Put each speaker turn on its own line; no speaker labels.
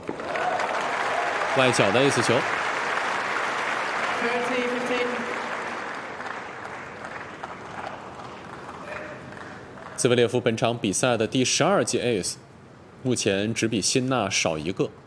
外角的 ace 球。 兹维列夫本场比赛的第12记 ace， 目前只比辛纳少1个。